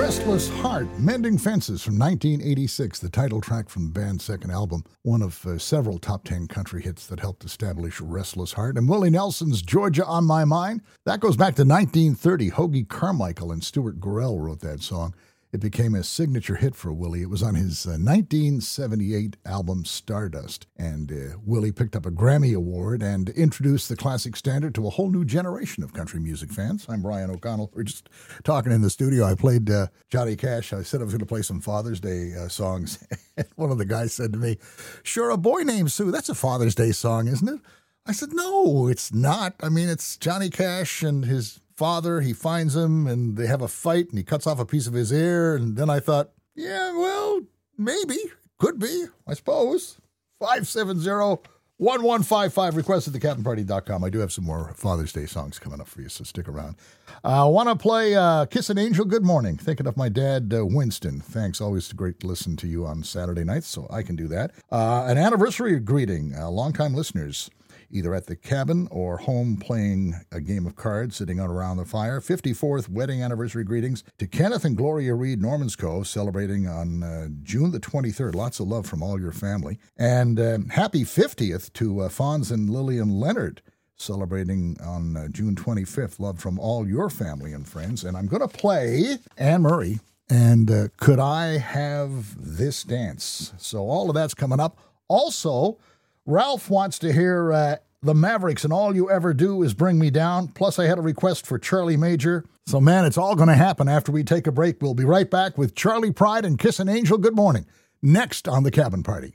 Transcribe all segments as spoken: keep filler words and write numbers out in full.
Restless Heart, Mending Fences from nineteen eighty-six, the title track from the band's second album, one of uh, several top ten country hits that helped establish Restless Heart. And Willie Nelson's Georgia on My Mind, that goes back to nineteen thirty. Hoagy Carmichael and Stuart Gorell wrote that song. It became a signature hit for Willie. It was on his uh, nineteen seventy-eight album Stardust. And uh, Willie picked up a Grammy Award and introduced the classic standard to a whole new generation of country music fans. I'm Brian O'Connell. We're just talking in the studio. I played uh, Johnny Cash. I said I was going to play some Father's Day uh, songs. And one of the guys said to me, "Sure, A Boy Named Sue, that's a Father's Day song, isn't it?" I said, "No, it's not. I mean, it's Johnny Cash and his father. He finds him and they have a fight and he cuts off a piece of his ear." And then I thought, yeah, well, maybe, could be, I suppose. five seven zero, one one five five, request at the captain party dot com. I do have some more Father's Day songs coming up for you, so stick around. I uh, want to play uh, Kiss an Angel, Good Morning. Thinking of my dad, uh, Winston. Thanks, always great to listen to you on Saturday nights, so I can do that. Uh, an anniversary greeting, uh, longtime listeners, either at the cabin or home playing a game of cards, sitting out around the fire. fifty-fourth wedding anniversary greetings to Kenneth and Gloria Reed, Norman's Cove, celebrating on uh, June the twenty-third. Lots of love from all your family. And uh, happy fiftieth to uh, Fonz and Lillian Leonard, celebrating on uh, June twenty-fifth. Love from all your family and friends. And I'm going to play Anne Murray and uh, Could I Have This Dance? So all of that's coming up. Also, Ralph wants to hear uh, the Mavericks and All You Ever Do Is Bring Me Down. Plus, I had a request for Charlie Major. So, man, it's all going to happen after we take a break. We'll be right back with Charlie Pride and Kiss an Angel, Good Morning, next on The Cabin Party.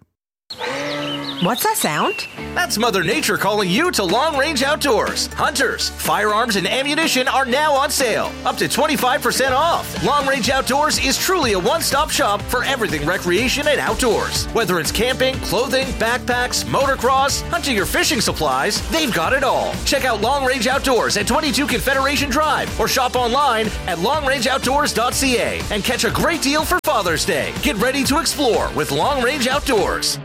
What's that sound? That's Mother Nature calling you to Long Range Outdoors. Hunters, firearms, and ammunition are now on sale. Up to twenty-five percent off. Long Range Outdoors is truly a one-stop shop for everything recreation and outdoors. Whether it's camping, clothing, backpacks, motocross, hunting, or fishing supplies, they've got it all. Check out Long Range Outdoors at twenty-two Confederation Drive or shop online at long range outdoors dot c a and catch a great deal for Father's Day. Get ready to explore with Long Range Outdoors.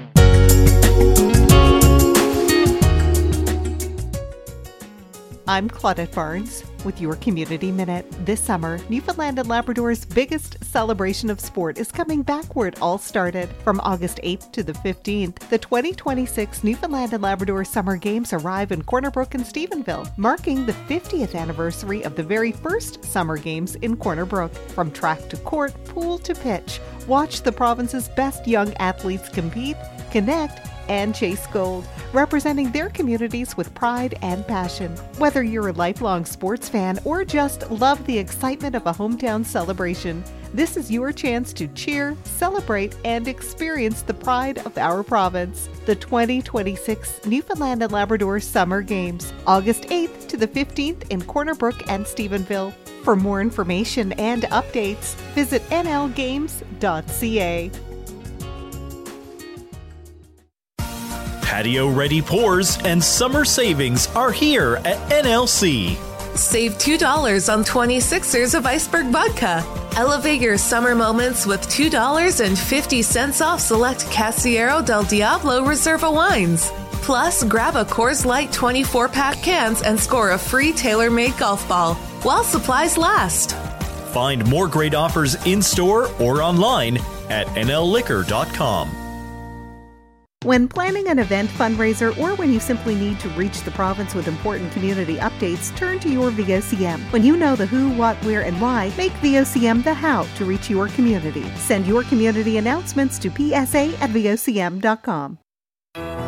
I'm Claudette Barnes with your Community Minute. This summer, Newfoundland and Labrador's biggest celebration of sport is coming back where it all started. From August eighth to the fifteenth, the twenty twenty-six Newfoundland and Labrador Summer Games arrive in Corner Brook and Stephenville, marking the fiftieth anniversary of the very first Summer Games in Corner Brook. From track to court, pool to pitch, watch the province's best young athletes compete, connect, and chase gold, representing their communities with pride and passion. Whether you're a lifelong sports fan or just love the excitement of a hometown celebration, this is your chance to cheer, celebrate, and experience the pride of our province. The twenty twenty-six Newfoundland and Labrador Summer Games, August eighth to the fifteenth in Corner Brook and Stephenville. For more information and updates, visit n l games dot c a. Patio-ready pours and summer savings are here at N L C. Save two dollars on twenty-sixers of Iceberg Vodka. Elevate your summer moments with two dollars and fifty cents off select Casillero del Diablo Reserva wines. Plus, grab a Coors Light twenty-four pack cans and score a free tailor-made golf ball while supplies last. Find more great offers in-store or online at n l liquor dot com. When planning an event, fundraiser, or when you simply need to reach the province with important community updates, turn to your V O C M. When you know the who, what, where, and why, make V O C M the how to reach your community. Send your community announcements to p s a at v o c m dot com.